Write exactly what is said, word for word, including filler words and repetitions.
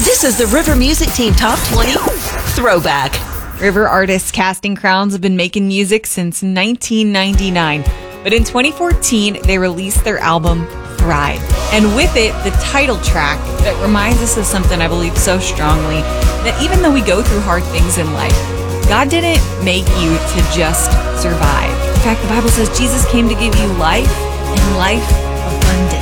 This is the River Music Team Top twenty Throwback. River artists Casting Crowns have been making music since nineteen ninety-nine. But in twenty fourteen, they released their album, Thrive. And with it, the title track that reminds us of something I believe so strongly, that even though we go through hard things in life, God didn't make you to just survive. In fact, the Bible says Jesus came to give you life and life abundant.